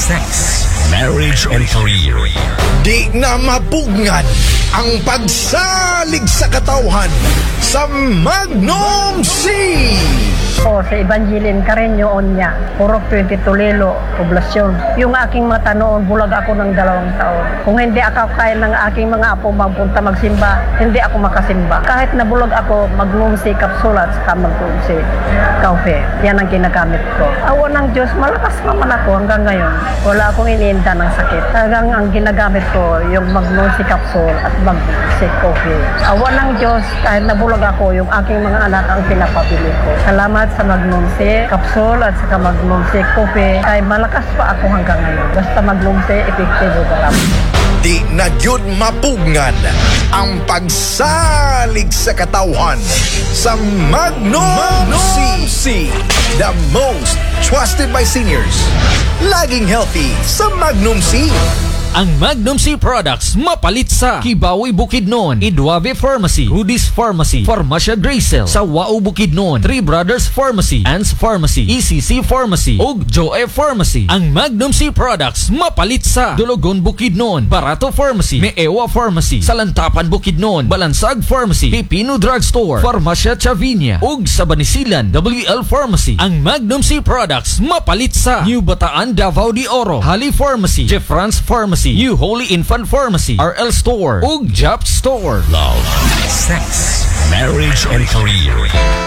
sex, marriage, and career. Di na mapugnan ang pagsalig sa katawhan sa Magnum C. O sa Evangeline Carreño Onya, Purok 20 Tulilo, Poblasyon. Yung aking mata noon, bulag ako ng 2 taon. Kung hindi ako kaya ng aking mga apo magpunta magsimba, hindi ako makasimba. Kahit nabulag ako, Magnum C capsule at saka Magnum C coffee. Yan ang ginagamit ko. Awa ng Diyos, malakas naman ako hanggang ngayon. Wala akong iniinda ng sakit. Hanggang ang ginagamit ko, yung Magnum C capsule at Magnum C coffee. Awa ng Diyos, kahit nabulag ako, yung aking mga anak ang pinapabili ko. Salamat sa Magnum C capsule at saka Magnum C coffee ay malakas pa ako hanggang ngayon. Basta Magnum C epektibo dalam. Di na yun mapugnan ang pagsalig sa katawhan sa Magnum C. The most trusted by seniors. Laging healthy sa Magnum C. Ang Magnum C products mapalit sa Kibawi Bukidnon, Idwave Pharmacy, Rudy's Pharmacy, Farmacia Gracel, sa Wao Bukidnon, Three Brothers Pharmacy, Ann's Pharmacy, ECC Pharmacy, ug Joe Pharmacy. Ang Magnum C products mapalit sa Dulugon Bukidnon, Barato Pharmacy, Meewa Pharmacy, Salantapan Bukidnon, Balansag Pharmacy, Pipino Drugstore, Farmacia Chavinia, ug sa Banisilan, WL Pharmacy. Ang Magnum C products mapalit sa New Bataan Davao de Oro, Hali Pharmacy, Jeffrance Pharmacy, New Holy Infant Pharmacy, RL Store, ug Jap Store. Love, sex, marriage, and career.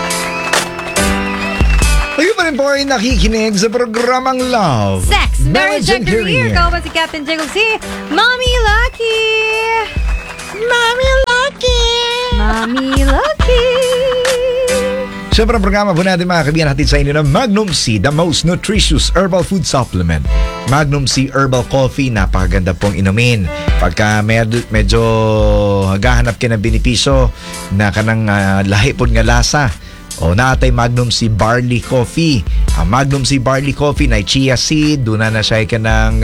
Kayo pa rin po ay nakikinig sa programang Love, Sex, Marriage, and Career. Kau ba si Captain Jacob si Mommy Lucky? Mommy Lucky! Mommy Lucky! Siyempre ang programa po natin mga kaibigan, hatid sa inyo ng Magnum C, the most nutritious herbal food supplement. Magnum C Herbal Coffee, napakaganda pong inumin. Pagka medyo hagahanap ka ng benepisyo na kanang lahi po nga lasa, o naatay Magnum C Barley Coffee. Ang Magnum C Barley Coffee na chia seed, doon na siya ka ng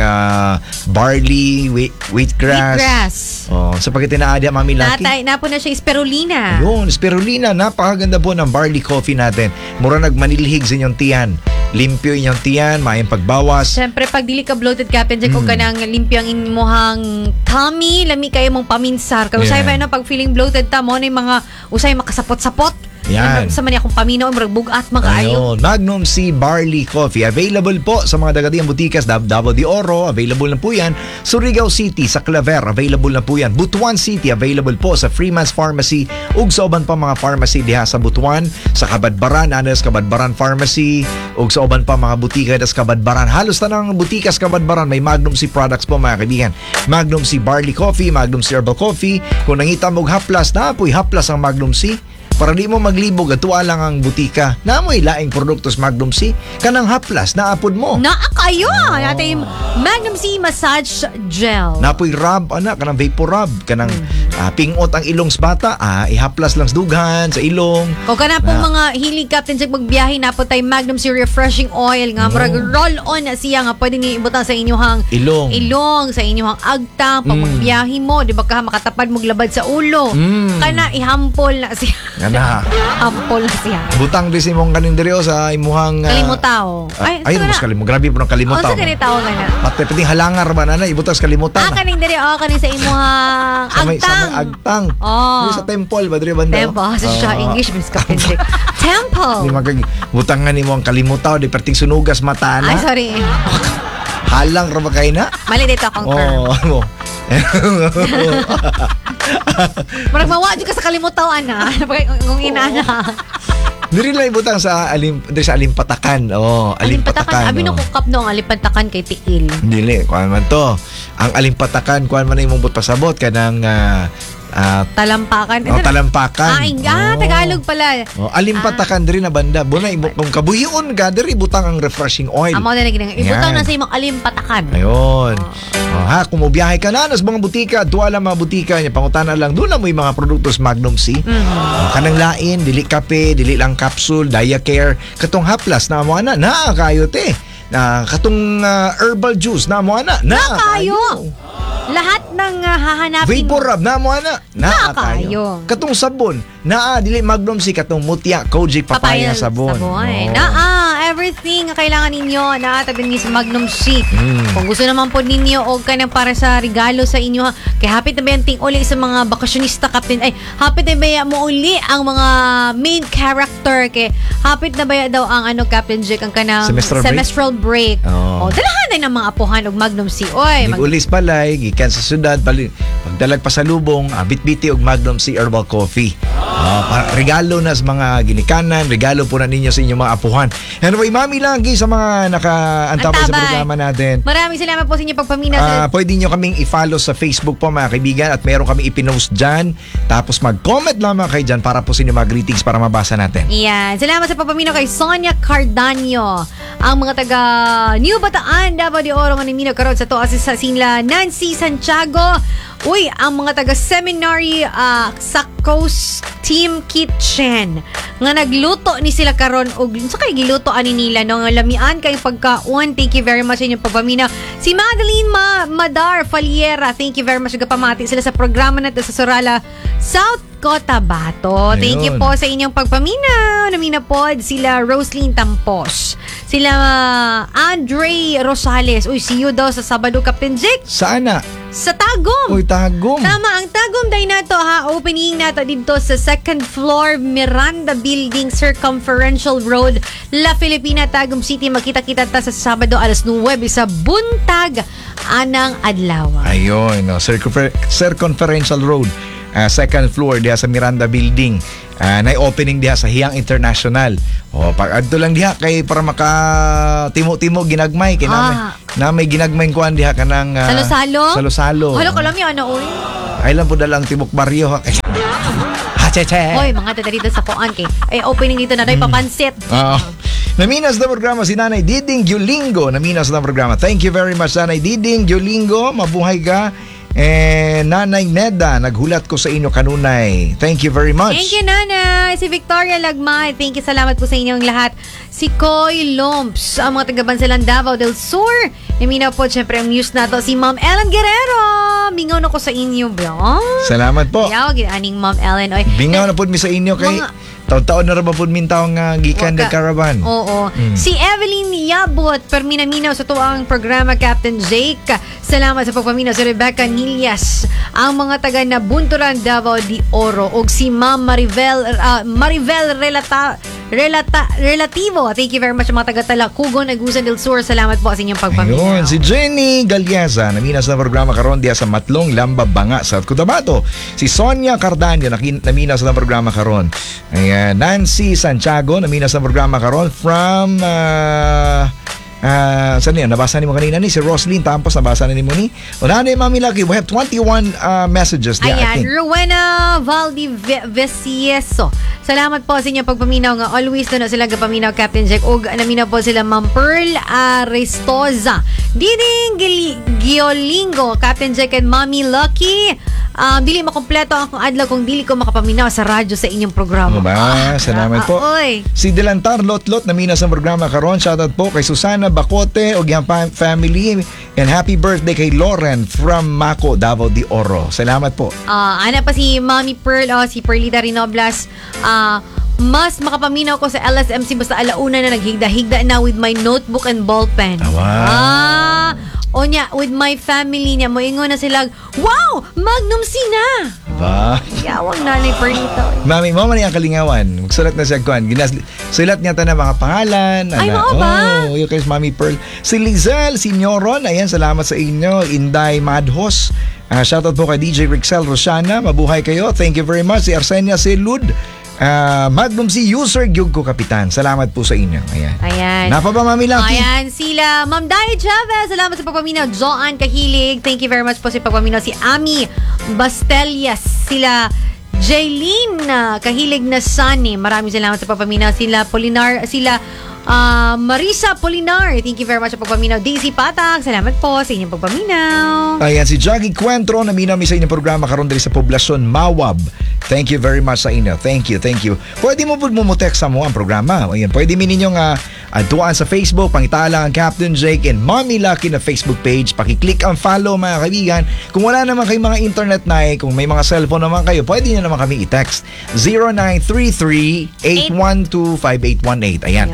barley, wheatgrass. O, sa pagkatinaadya, Mami Lucky. Natay, na po na siya spirulina. Ayun, spirulina. Napakaganda po ng barley coffee natin. Mura nagmanilhig sa inyong tiyan. Limpyo inyong tiyan, mayang pagbawas. Siyempre, pag dili ka bloated, Captain Jack, kung ka nang limpyo ang imuhang tummy, lami kayo mong paminsar. Kaya usay pa na pag feeling bloated ta mo, na yung mga usay makasapot-sapot. Yan. Sa mani akong paminaw, bugat, makaayo. Magnum C Barley Coffee. Available po sa mga dagadiang butikas. Davao de Oro, available na po yan. Surigao City, sa Claver, available na po yan. Butuan City, available po sa Freeman's Pharmacy. Ug sa uban pa mga pharmacy diha sa Butuan. Sa Kabadbaran, anas Kabadbaran Pharmacy. Ug sa uban pa mga butika das Kabadbaran. Halos na ng butikas Kabadbaran, may Magnum C products po mga kaibigan. Magnum C Barley Coffee, Magnum C Herbal Coffee. Kung nangita mong haplas, naapoy haplas ang Magnum C. Para di mo maglibog at tuwa lang ang butika. Naamoy laing produktos Magnum C. Kanang haplas, naapod mo. Kayo! Natin yung Magnum C Massage Gel. Napoy rub, kanang vapor rub. Kanang pingot ang ilong sa bata. Ihaplas lang sa dughan, sa ilong. Kung ka na pong mga hilig Captain Jack magbiyahe, napot tayo Magnum C Refreshing Oil. Nga, roll on na siya nga pwede niyo ibutang sa inyong ilong, sa inyong agtang, pag magbiyahe mo, di ba ka makatapad maglabad sa ulo. Kana, ihampol na siya. Hampol na siya. Butang din si mong kaninderyo sa imuhang kalimutaw. Ayun, mas kalimutaw. Grabe po ng kalimutaw. Sa kanitaw nga na. Pati halangar ba na ibutang sa kalimutan. Kaning diri, kaning sa imuhang agtang. Sa agtang. Sa temple ba, diri banda? Temple. Sa siya, English, Miss Captain Jack. Temple. Di butang nga ni mo ang kalimutaw, di perting sunugas mata na. Ay, sorry. Halang ra ba kayo na? Mali dito akong term. Marag mawadyo ka sa kalimutawan na. Kung inana. Diri lang ibutang sa alimpatakan. Alimpatakan. Abi no kukap no ang alimpatakan kay tiil. Dili, kuan man to. Ang alimpatakan kuan man imong pasabot kanang talampakan. Talampakan. Tagalog pala. Alimpatakan diri na banda. Buna kung kabuhion ka diri butang ang refreshing oil. Amo na ginang ibutang na sa imong alimpatakan. Ayun. Kung mo biyahe ka na sa mga butika, tuwala mga butika niya, pangutana lang doon na mo yung mga produktos Magnum C. Kanang lain, dili kape, dili lang capsule, Diacare, katong haplas na mo na kayote. Katong herbal juice na mo na kayo. Lahat ng hahanapin vapor rub na mo na kayo. Katong sabon dili Magnum C, katong Mutya Kojic papaya sabon. Every more thing nga kailangan ninyo na tabi ni sa Magnum C. Kung gusto naman po ninyo o ka na para sa regalo sa inyo, kay hapit na ba yung ting uli sa mga bakasyonista, Captain? Ay, hapit na ba mo uli ang mga main character? Kay hapit na ba daw ang Captain Jake, ang kanang semestral break. Dalahan na ng mga apuhan og Magnum C. Oy, ulis palay, gikan sa syudad, pagdalag pa sa lubong, bitbiti og Magnum C Herbal Coffee. Regalo na sa mga ginikanan, regalo po na ninyo sa inyong mga apuhan. Anyway, mami lagi sa mga nakaantabay sa programa natin. Maraming salamat po sa inyong pagpamina. Pwede nyo kaming i-follow sa Facebook po mga kaibigan at meron kaming ipinost dyan. Tapos mag-comment lamang kayo dyan para po sa inyong mga greetings para mabasa natin. Yan. Salamat sa pagpamina kay Sonia Cardanio. Ang mga taga New Bataan, Davao de Oro, Manimino, Karod sa to sa sila Nancy Santiago. Uy, ang mga taga Seminary sa Coast Team Kitchen nga nagluto ni sila karon og sa kay giluto ani nila no, nga lamian kay pagkaon. Thank you very much sa inyong pagpamina. Si Madeline Madar Faliera, thank you very much gapamati sila sa programa nato sa Sorala South Cotabato. Thank you po sa inyong pagpamina. Namina po sila Roslyn Tampos, sila Andre Rosales. Uy, see you daw sa Sabado, Captain Jake. Saan na? Sa Tagum. Uy, Tagum. Tama, ang Tagum day nato ha. Opening nato dito sa second floor Miranda Building, Circumferential Road, La Filipina, Tagum City. Makita-kita ta sa Sabado alas 9 sa buntag anang adlaw. Ayun, no, Circumferential Road, second floor diha sa Miranda Building. Na-opening diha sa Hiyang International. Pag adto lang diha kay para maka timo-timo ginagmay kay na may ginagmay kuan diha kanang Salo-salo. Hala ko lang yan oy. Ay lang po dalang Timok Barrio ha. Cheche. Hoy, mga tata dito sa kuan kay opening dito na doy papansit. Naminas na programa si Nanay Diding Yulingo. Naminas na programa. Thank you very much, Nanay Diding Yulingo. Mabuhay ka. Nanay Neda, naghulat ko sa inyo kanunay. Thank you very much. Thank you, Nanay. Si Victoria Lagmay, thank you, salamat po sa inyong lahat. Si Koy Lomps, ang mga taga-Bansalan Davao del Sur. Namina po, syempre, ang news na to. Si Ma'am Ellen Guerrero. Mingaw na ko sa inyo, bro. Salamat po. Yaw, aning Ma'am Ellen. Oy, mingaw na po mi sa inyo kay taon-taon na rin po mintaw nga gikan ng caravan. Oo. Si Evelyn Yabot, perminaminaw sa tuwang programa, Captain Jake. Salamat sa pagpaminaw. Si Rebecca Nilias, ang mga taga na Bunturan, Davao de Oro. O si Ma'am Maribel Relativo. Thank you very much mga taga-Tala Kugon, Agusan del Sur. Salamat po sa inyong pagpaminaw. Ayun, si Jenny Galyaza, naminas na programa karon diya sa Matlong, Lamba, Banga, South Cotabato. Si Sonia Cardanio, naminas na programa karon. Ayan, Nancy Santiago, naminas na programa karon from saan yan? Nabasa ni mo kanina ni si Roslyn Tampos, nabasa na ni mo ni. O na Mami Lucky, we have 21 messages there. Ayan, Rowena Valdivieso. Salamat po sa inyong pagpaminaw nga always na sila gapaminaw, Captain Jack. O naminaw po sila Ma'am Pearl Aristoza, Diding Giolingo, Captain Jack and Mami Lucky. Dili makompleto ang adlaw kung dili ko makapaminaw sa radyo sa inyong programa. Salamat po. Si Delantar Lotlot, naminas ang programa karon. Shoutout po kay Susana Bacote o yung family. And happy birthday kay Lauren from Mako, Davao de Oro. Salamat po. Ana pa si Mami Pearl, si Perlita Rinoblas. Mas makapaminaw ko sa LSMC basta alauna na naghigda-higda na with my notebook and ballpen. Onya, with my family niya, moingon na sila, wow! Magnum C na! Ba? Yawang nanay Perlita. Mami, mo man yung kalingawan. Magsulat na siya kuhan. Sulat niya na mga pangalan. Ay, mo ba? Yung kay Mami Pearl. Si Lizelle Signoron, ayan, salamat sa inyo. Inday Madhos. Shoutout po kay DJ Rixel Rosana. Mabuhay kayo. Thank you very much. Si Arsenia Silud. Magnum C user gyud ko kapitan. Salamat po sa inyo. Ayan. Napa ba Mami Lucky? Ayan sila Ma'am Dai Chavez. Salamat sa pagpaminaw. Joanne Kahilig. Thank you very much po sa pagpaminaw. Si Ami Bastelias. Sila Jaylene Kahilig na Sunny. Maraming salamat sa pagpaminaw. Sila Polinar. Sila Marisa Polinar. Thank you very much sa pagpaminaw. Daisy Patak. Salamat po sa inyong pagpaminaw. Ayan si Jackie Cuentro. Naminaw mi sa inyong programa karon diri sa poblasyon Mawab, Thank you very much sa inyo. Thank you. Pwede mo po text sa mo ang programa. Ayan, pwede mo ninyong tuwaan sa Facebook, pangita lang ang Captain Jake and Mommy Lucky na Facebook page. Pakiclick ang follow mga kaibigan. Kung wala naman kayong mga internet na kung may mga cellphone naman kayo, pwede nyo naman kami i-text 0933-812-5818. Ayan,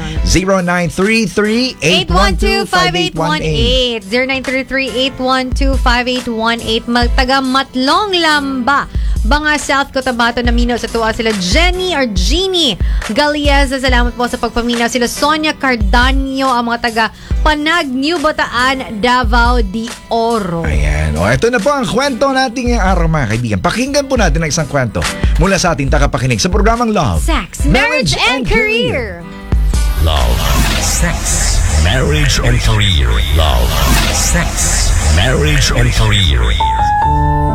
0933-812-5818. 0933-812-5818. Magtaga Matlong Lamba, Banga, South Cotabato na minaw sa tuwa sila Jenny or Jeannie Galieza. Salamat po sa pagpaminaw. Sila Sonia Cardanio, ang mga taga Panag, New Bataan, Davao de Oro. Ayan. O, ito na po ang kwento natin ngayong araw mga kaibigan. Pakinggan po natin ang isang kwento mula sa ating tagapakinig sa programang Love, Sex, Marriage, and Career. Love, sex, marriage, and career. Love, sex, marriage, and career.